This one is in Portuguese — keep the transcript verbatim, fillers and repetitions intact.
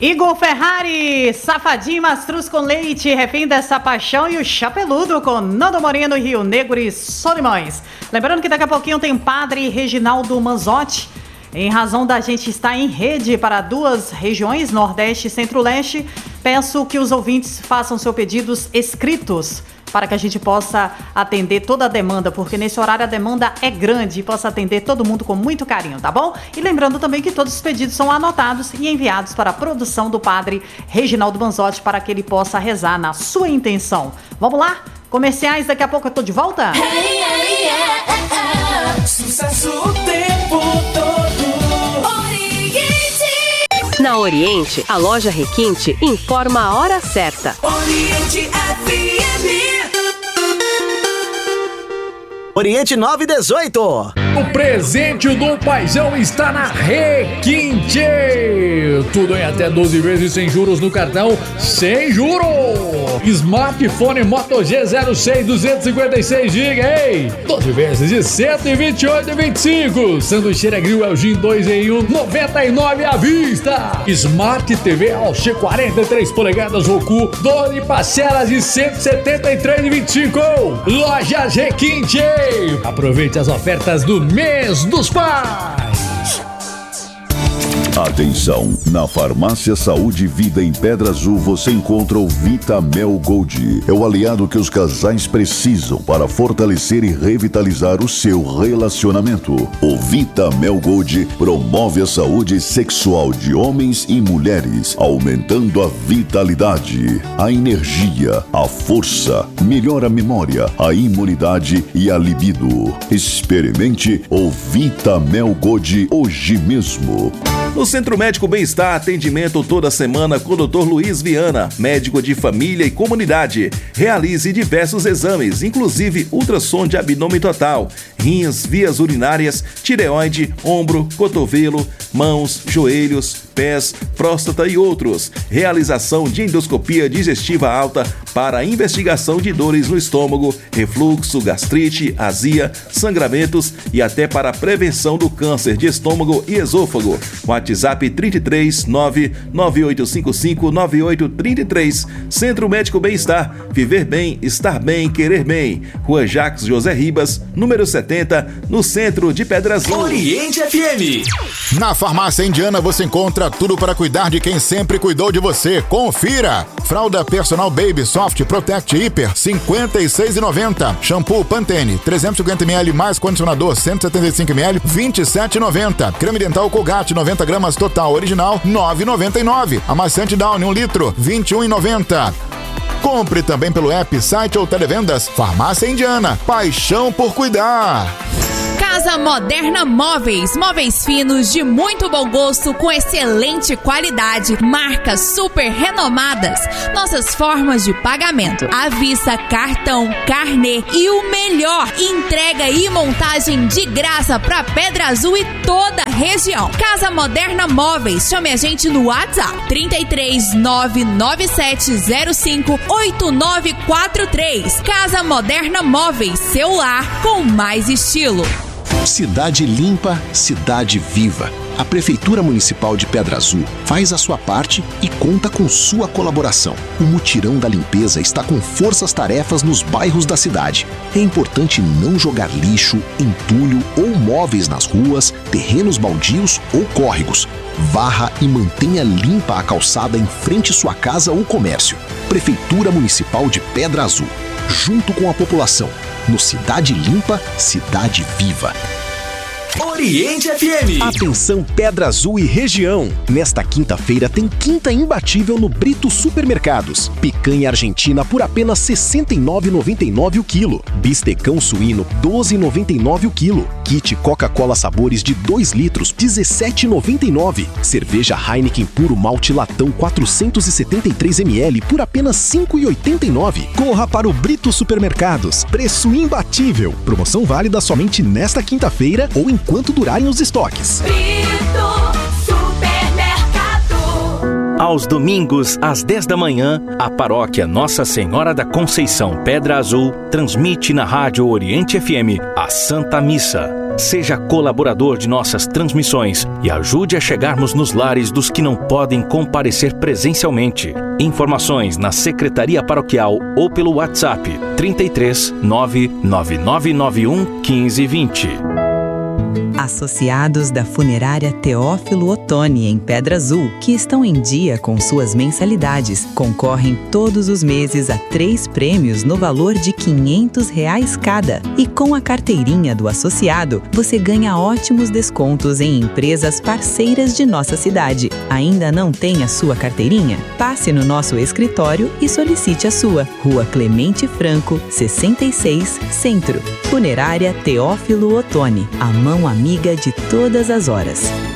Igor Ferrari, Safadinho Mastruz com Leite, Refém dessa Paixão e o Chapeludo com Nando Moreno, Rio Negro e Solimões. Lembrando que daqui a pouquinho tem Padre Reginaldo Manzotti. Em razão da gente estar em rede para duas regiões, Nordeste e Centro-Leste, peço que os ouvintes façam seus pedidos escritos para que a gente possa atender toda a demanda, porque nesse horário a demanda é grande e possa atender todo mundo com muito carinho, tá bom? E lembrando também que todos os pedidos são anotados e enviados para a produção do Padre Reginaldo Manzotti para que ele possa rezar na sua intenção. Vamos lá? Comerciais, daqui a pouco eu tô de volta? Hey, hey, yeah, é, sucesso o tempo todo. Oriente. Na Oriente, a loja Requinte informa a hora certa. Oriente F M. Oriente nove dezoito. O presente do paizão está na Requinte. Tudo em até doze vezes sem juros no cartão, sem juros. Smartphone Moto G zero seis duzentos e cinquenta e seis gigabytes, ei! doze vezes de cento e vinte e oito reais e vinte e cinco centavos. Sanduicheira Grill L G dois em um, noventa e nove reais à vista. Smart T V L G quarenta e três polegadas Roku, doze parcelas de cento e setenta e três reais e vinte e cinco centavos. Lojas Requinte. Aproveite as ofertas do mês dos pais. Atenção! Na Farmácia Saúde e Vida em Pedra Azul você encontra o Vitamel Gold. É o aliado que os casais precisam para fortalecer e revitalizar o seu relacionamento. O Vitamel Gold promove a saúde sexual de homens e mulheres, aumentando a vitalidade, a energia, a força, melhora a memória, a imunidade e a libido. Experimente o Vitamel Gold hoje mesmo. No Centro Médico Bem-Estar, atendimento toda semana com o doutor Luiz Viana, médico de família e comunidade. Realize diversos exames, inclusive ultrassom de abdômen total, rins, vias urinárias, tireoide, ombro, cotovelo, mãos, joelhos, pés, próstata e outros. Realização de endoscopia digestiva alta para investigação de dores no estômago, refluxo, gastrite, azia, sangramentos e até para a prevenção do câncer de estômago e esôfago. WhatsApp trinta e três, nove nove oito cinco cinco, nove oito três três. Centro Médico Bem-Estar. Viver bem, estar bem, querer bem. Rua Jacques José Ribas, número setenta, no centro de Pedra Azul. Oriente F M. Na Farmácia Indiana você encontra tudo para cuidar de quem sempre cuidou de você. Confira! Fralda Personal Baby Soft Protect Hyper, cinquenta e seis reais e noventa centavos. Shampoo Pantene, trezentos e cinquenta mililitros mais condicionador, cento e setenta e cinco mililitros, vinte e sete reais e noventa centavos. Creme dental Colgate, noventa gramas total original, nove reais e noventa e nove centavos. Amaciante Downy, um litro, vinte e um reais e noventa centavos. Compre também pelo app, site ou televendas. Farmácia Indiana, paixão por cuidar. Casa Moderna Móveis, móveis finos de muito bom gosto com excelente qualidade, marcas super renomadas, nossas formas de pagamento, à vista, cartão, carnê e o melhor, entrega e montagem de graça para Pedra Azul e toda a região. Casa Moderna Móveis, chame a gente no WhatsApp trinta e três, nove nove sete zero cinco, oito nove quatro três. Casa Moderna Móveis, seu lar com mais estilo. Cidade limpa, cidade viva. A Prefeitura Municipal de Pedra Azul faz a sua parte e conta com sua colaboração. O mutirão da limpeza está com forças-tarefas nos bairros da cidade. É importante não jogar lixo, entulho ou móveis nas ruas, terrenos baldios ou córregos. Varra e mantenha limpa a calçada em frente à sua casa ou comércio. Prefeitura Municipal de Pedra Azul. Junto com a população. No Cidade Limpa, Cidade Viva. Oriente F M. Atenção Pedra Azul e região. Nesta quinta-feira tem quinta imbatível no Brito Supermercados. Picanha argentina por apenas sessenta e nove reais e noventa e nove centavos o quilo. Bistecão suíno doze reais e noventa e nove centavos o quilo. Kit Coca-Cola sabores de dois litros dezessete reais e noventa e nove centavos. Cerveja Heineken puro malte latão quatrocentos e setenta e três mililitros por apenas cinco reais e oitenta e nove centavos. Corra para o Brito Supermercados. Preço imbatível. Promoção válida somente nesta quinta-feira ou enquanto durarem os estoques. Brito Supermercado. Aos domingos, às dez da manhã, a paróquia Nossa Senhora da Conceição Pedra Azul transmite na rádio Oriente F M a Santa Missa. Seja colaborador de nossas transmissões e ajude a chegarmos nos lares dos que não podem comparecer presencialmente. Informações na Secretaria Paroquial ou pelo WhatsApp trinta e três, nove nove nove nove um, quinze, vinte. Associados da Funerária Teófilo Otoni, em Pedra Azul, que estão em dia com suas mensalidades, concorrem todos os meses a três prêmios no valor de quinhentos reais cada. E com a carteirinha do associado, você ganha ótimos descontos em empresas parceiras de nossa cidade. Ainda não tem a sua carteirinha? Passe no nosso escritório e solicite a sua. Rua Clemente Franco, sessenta e seis, Centro. Funerária Teófilo Otoni, a mão amiga de todas as horas.